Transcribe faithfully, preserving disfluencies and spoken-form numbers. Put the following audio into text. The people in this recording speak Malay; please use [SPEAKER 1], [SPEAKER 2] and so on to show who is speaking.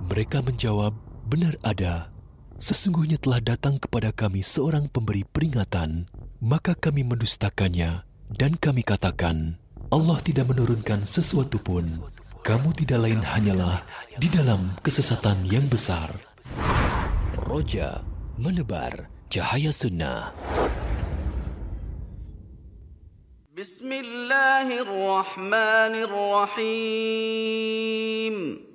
[SPEAKER 1] Mereka menjawab, benar ada. Sesungguhnya telah datang kepada kami seorang pemberi peringatan, maka kami mendustakannya dan kami katakan, Allah tidak menurunkan sesuatu pun. Kamu tidak lain hanyalah di dalam kesesatan yang besar. Roja menebar cahaya sunnah.
[SPEAKER 2] Bismillahirrahmanirrahim.